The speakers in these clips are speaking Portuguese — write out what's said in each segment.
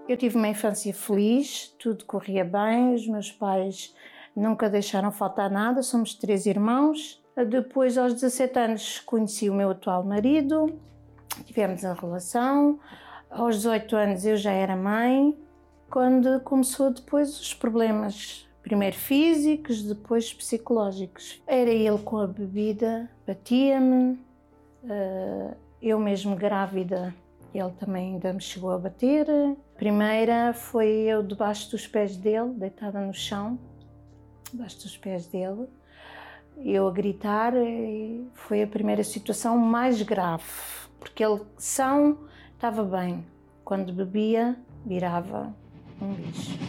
Eu tive uma infância feliz, tudo corria bem, os meus pais nunca deixaram faltar nada, somos 3 irmãos. Depois, aos 17 anos, conheci o meu atual marido, tivemos a relação. Aos 18 anos eu já era mãe, quando começou depois os problemas, primeiro físicos, depois psicológicos. Era ele com a bebida, batia-me, eu mesmo grávida, ele também ainda me chegou a bater. Primeira foi eu debaixo dos pés dele, deitada no chão, debaixo dos pés dele, eu a gritar, e foi a primeira situação mais grave, porque ele são estava bem, quando bebia virava um bicho.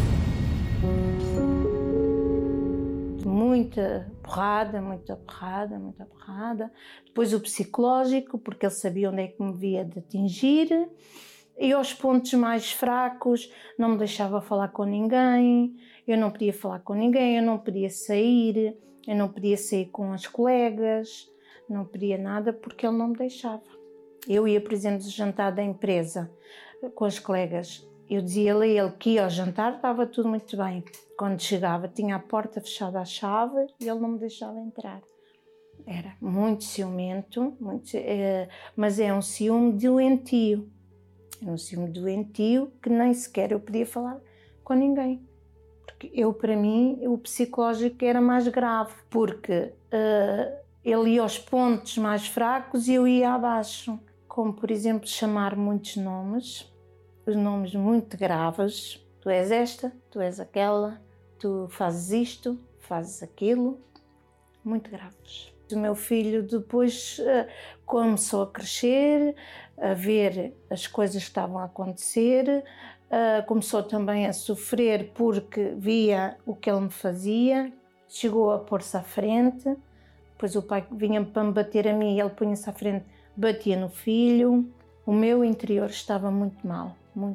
Muita porrada, muita porrada, muita porrada. Depois o psicológico, porque ele sabia onde é que me via de atingir. E aos pontos mais fracos, não me deixava falar com ninguém, eu não podia falar com ninguém, eu não podia sair com as colegas, não podia nada porque ele não me deixava. Eu ia, por exemplo, jantar da empresa com as colegas. Eu dizia-lhe a ele que ia ao jantar, estava tudo muito bem. Quando chegava, tinha a porta fechada à chave e ele não me deixava entrar. Era muito ciumento, mas é um ciúme doentio. É um ciúme doentio que nem sequer eu podia falar com ninguém. Porque para mim, o psicológico era mais grave, porque ele ia aos pontos mais fracos e eu ia abaixo. Como, por exemplo, chamar muitos nomes, os nomes muito graves. Tu és esta, tu és aquela, tu fazes isto, fazes aquilo, muito graves. O meu filho depois começou a crescer, a ver as coisas que estavam a acontecer, começou também a sofrer porque via o que ele me fazia, chegou a pôr-se à frente, depois o pai vinha para me bater a mim e ele punha-se à frente, batia no filho. O meu interior estava muito mal,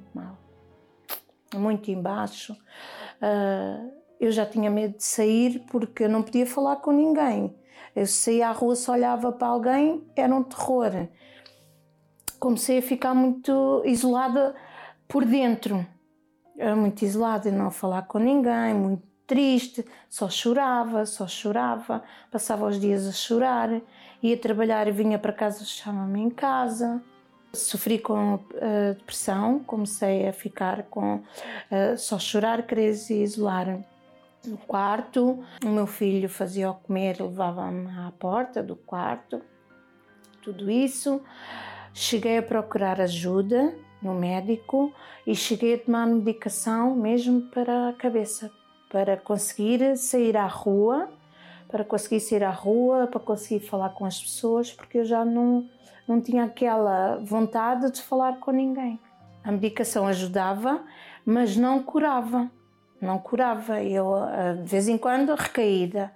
muito embaixo. Eu já tinha medo de sair porque eu não podia falar com ninguém. Eu saía à rua, se olhava para alguém, era um terror. Comecei a ficar muito isolada por dentro. Era muito isolada, não falar com ninguém, muito triste, só chorava, passava os dias a chorar, ia trabalhar e vinha para casa, fechava-me em casa. Sofri com depressão, comecei a ficar com só chorar, querer se isolar no quarto. O meu filho fazia o comer, levava-me à porta do quarto, tudo isso. Cheguei a procurar ajuda no médico e cheguei a tomar medicação mesmo para a cabeça, para conseguir sair à rua, para conseguir falar com as pessoas, porque eu já não tinha aquela vontade de falar com ninguém. A medicação ajudava, mas não curava. Eu, de vez em quando, recaída.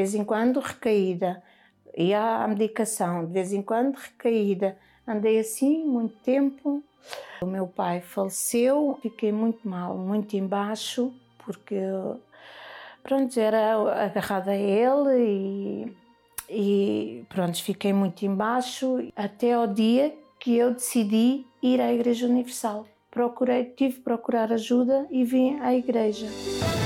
Ia à medicação, de vez em quando, recaída. Andei assim muito tempo. O meu pai faleceu, fiquei muito mal, muito embaixo, porque pronto, era agarrada a ele e pronto, fiquei muito embaixo até ao dia que eu decidi ir à Igreja Universal. Tive que procurar ajuda e vim à igreja.